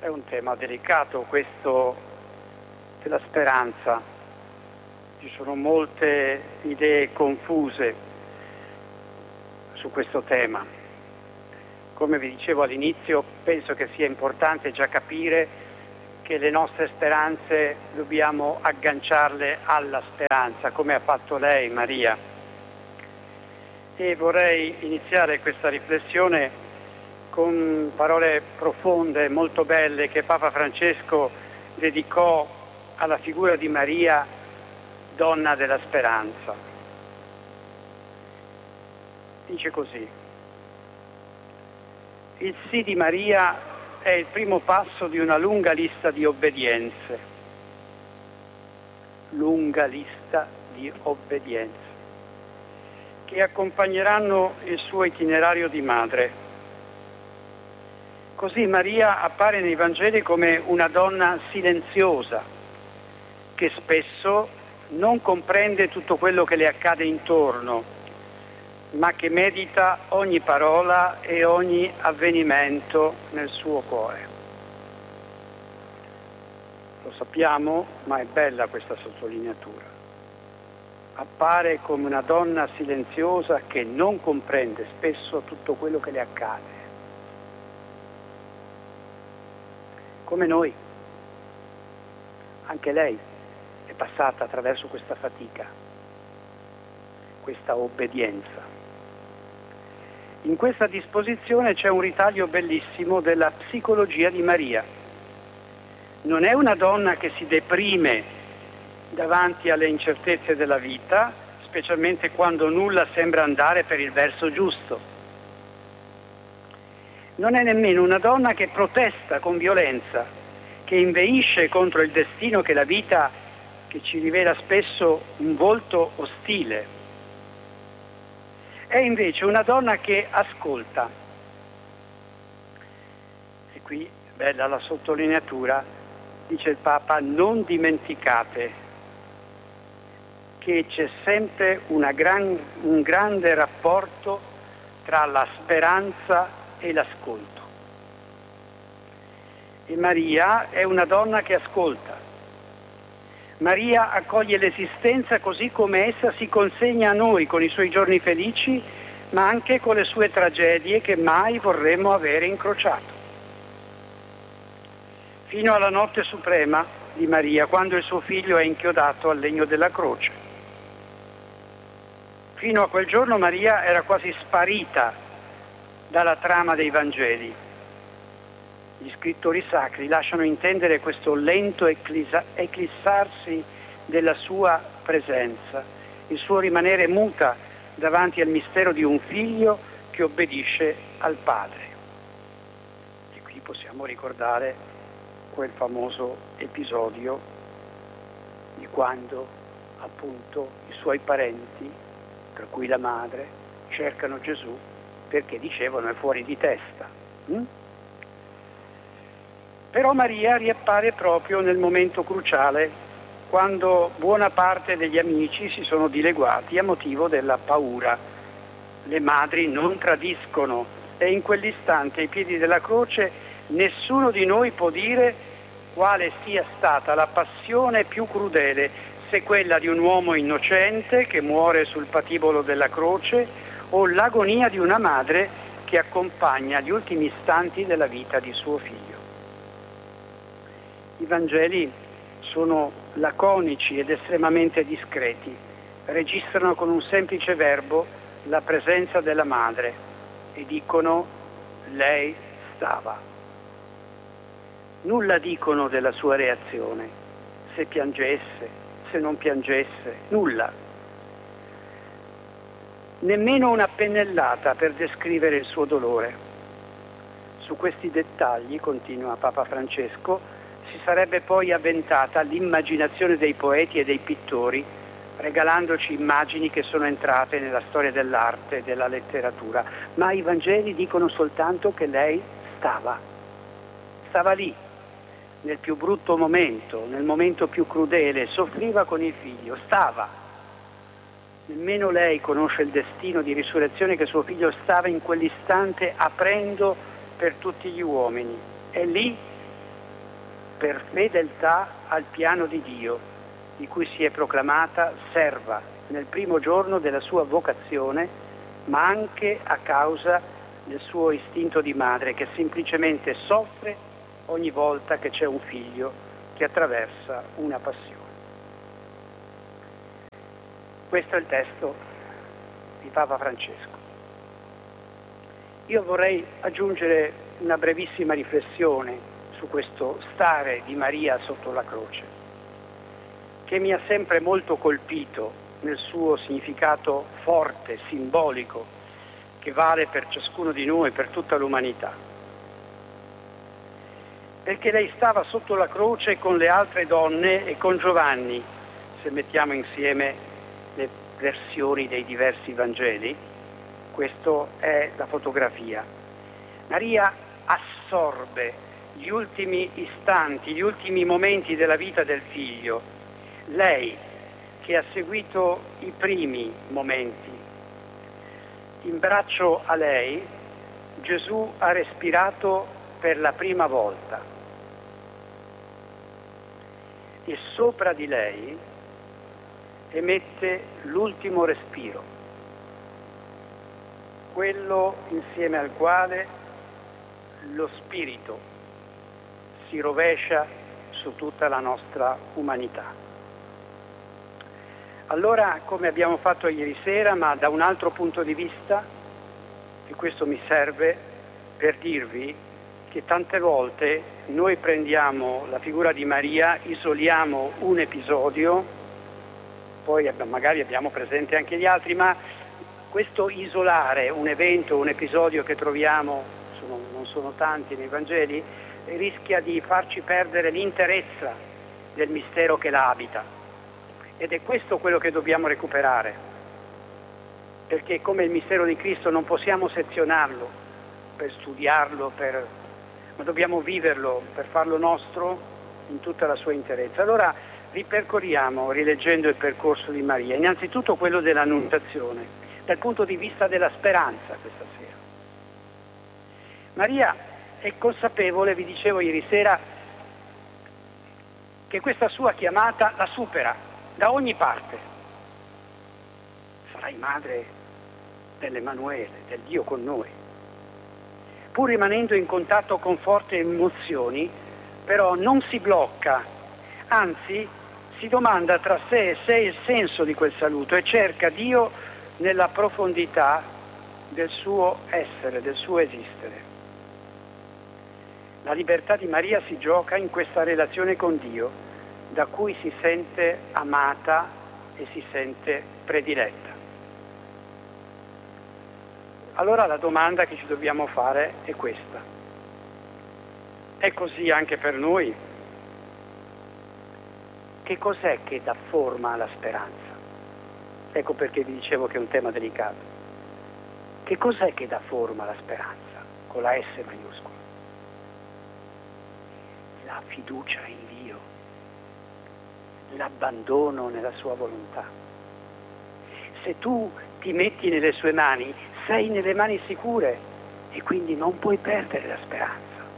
È un tema delicato questo della speranza. Ci sono molte idee confuse su questo tema. Come vi dicevo all'inizio, penso che sia importante già capire che le nostre speranze dobbiamo agganciarle alla speranza, come ha fatto lei, Maria. E vorrei iniziare questa riflessione con parole profonde, molto belle, che Papa Francesco dedicò alla figura di Maria, donna della speranza. Dice così: il sì di Maria è il primo passo di una lunga lista di obbedienze. Lunga lista di obbedienze che accompagneranno il suo itinerario di madre. Così Maria appare nei Vangeli come una donna silenziosa, che spesso non comprende tutto quello che le accade intorno, ma che medita ogni parola e ogni avvenimento nel suo cuore. Lo sappiamo, ma è bella questa sottolineatura. Appare come una donna silenziosa che non comprende spesso tutto quello che le accade. Come noi. Anche lei è passata attraverso questa fatica, questa obbedienza. In questa disposizione c'è un ritaglio bellissimo della psicologia di Maria. Non è una donna che si deprime davanti alle incertezze della vita, specialmente quando nulla sembra andare per il verso giusto. Non è nemmeno una donna che protesta con violenza, che inveisce contro il destino che la vita, che ci rivela spesso un volto ostile. È invece una donna che ascolta. E qui, bella la sottolineatura, dice il Papa: non dimenticate che c'è sempre un grande rapporto tra la speranza e l'ascolto. E Maria è una donna che ascolta. Maria accoglie l'esistenza così come essa si consegna a noi, con i suoi giorni felici, ma anche con le sue tragedie che mai vorremmo avere incrociato. Fino alla notte suprema di Maria, quando il suo figlio è inchiodato al legno della croce. Fino a quel giorno Maria era quasi sparita dalla trama dei Vangeli. Gli scrittori sacri lasciano intendere questo lento eclissarsi della sua presenza, il suo rimanere muta davanti al mistero di un figlio che obbedisce al padre. E qui possiamo ricordare quel famoso episodio di quando appunto i suoi parenti, tra cui la madre, cercano Gesù perché dicevano è fuori di testa. Però Maria riappare proprio nel momento cruciale, quando buona parte degli amici si sono dileguati a motivo della paura. Le madri non tradiscono e in quell'istante ai piedi della croce nessuno di noi può dire quale sia stata la passione più crudele, se quella di un uomo innocente che muore sul patibolo della croce o l'agonia di una madre che accompagna gli ultimi istanti della vita di suo figlio. I Vangeli sono laconici ed estremamente discreti, registrano con un semplice verbo la presenza della madre e dicono lei stava. Nulla dicono della sua reazione, se piangesse, se non piangesse, nulla. Nemmeno una pennellata per descrivere il suo dolore. Su questi dettagli, continua Papa Francesco, si sarebbe poi avventata l'immaginazione dei poeti e dei pittori, regalandoci immagini che sono entrate nella storia dell'arte e della letteratura. Ma i Vangeli dicono soltanto che lei stava lì, nel più brutto momento, nel momento più crudele, soffriva con il figlio, stava. Nemmeno lei conosce il destino di risurrezione che suo figlio stava in quell'istante aprendo per tutti gli uomini. È lì per fedeltà al piano di Dio, di cui si è proclamata serva nel primo giorno della sua vocazione, ma anche a causa del suo istinto di madre, che semplicemente soffre ogni volta che c'è un figlio che attraversa una passione. Questo è il testo di Papa Francesco. Io vorrei aggiungere una brevissima riflessione su questo stare di Maria sotto la croce, che mi ha sempre molto colpito nel suo significato forte, simbolico, che vale per ciascuno di noi, per tutta l'umanità. Perché lei stava sotto la croce con le altre donne e con Giovanni, se mettiamo insieme le versioni dei diversi Vangeli. Questa è la fotografia. Maria assorbe gli ultimi istanti, gli ultimi momenti della vita del figlio. Lei che ha seguito i primi momenti. In braccio a lei Gesù ha respirato per la prima volta e sopra di lei emette l'ultimo respiro, quello insieme al quale lo spirito si rovescia su tutta la nostra umanità. Allora, come abbiamo fatto ieri sera, ma da un altro punto di vista, e questo mi serve per dirvi che tante volte noi prendiamo la figura di Maria, isoliamo un episodio, poi magari abbiamo presente anche gli altri, ma questo isolare un evento, un episodio che troviamo, non sono tanti nei Vangeli, rischia di farci perdere l'interezza del mistero che la abita. Ed è questo quello che dobbiamo recuperare, perché come il mistero di Cristo non possiamo sezionarlo per studiarlo, ma dobbiamo viverlo per farlo nostro in tutta la sua interezza. Allora ripercorriamo, rileggendo il percorso di Maria, innanzitutto quello dell'Annunciazione, dal punto di vista della speranza questa sera. Maria è consapevole, vi dicevo ieri sera, che questa sua chiamata la supera da ogni parte. Sarai madre dell'Emanuele, del Dio con noi. Pur rimanendo in contatto con forti emozioni, però non si blocca, anzi si domanda tra sé e sé il senso di quel saluto e cerca Dio nella profondità del suo essere, del suo esistere. La libertà di Maria si gioca in questa relazione con Dio, da cui si sente amata e si sente prediletta. Allora la domanda che ci dobbiamo fare è questa. È così anche per noi? Che cos'è che dà forma alla speranza? Ecco perché vi dicevo che è un tema delicato. Che cos'è che dà forma alla speranza? Con la S maiuscola. La fiducia in Dio, l'abbandono nella sua volontà. Se tu ti metti nelle sue mani, sei nelle mani sicure e quindi non puoi perdere la speranza.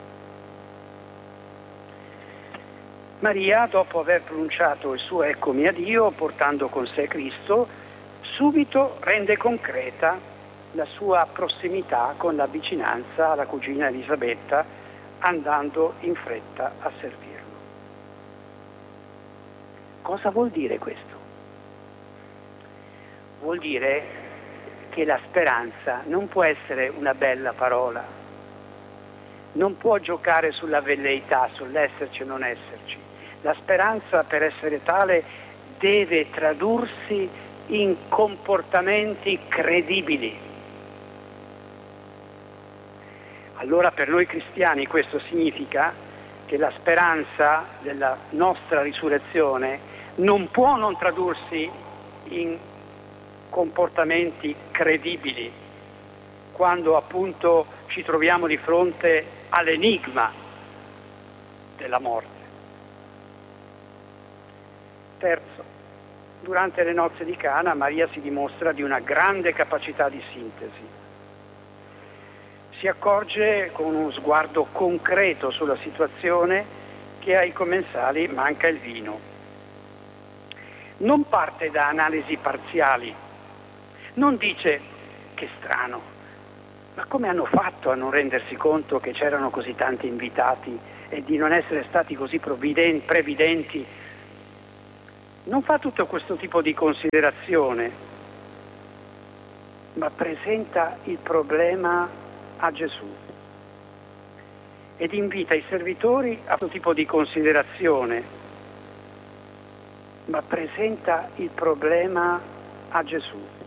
Maria, dopo aver pronunciato il suo eccomi a Dio, portando con sé Cristo, subito rende concreta la sua prossimità con la vicinanza alla cugina Elisabetta, andando in fretta a servirlo. Cosa vuol dire questo? Vuol dire che la speranza non può essere una bella parola, non può giocare sulla velleità, sull'esserci o non esserci. La speranza, per essere tale, deve tradursi in comportamenti credibili. Allora per noi cristiani questo significa che la speranza della nostra risurrezione non può non tradursi in comportamenti credibili quando appunto ci troviamo di fronte all'enigma della morte. Terzo, durante le nozze di Cana Maria si dimostra di una grande capacità di sintesi. Si accorge con uno sguardo concreto sulla situazione che ai commensali manca il vino. Non parte da analisi parziali, non dice che strano, ma come hanno fatto a non rendersi conto che c'erano così tanti invitati e di non essere stati così previdenti? Non fa tutto questo tipo di considerazione, ma presenta il problema a Gesù ed invita i servitori a questo tipo di considerazione, ma presenta il problema a Gesù.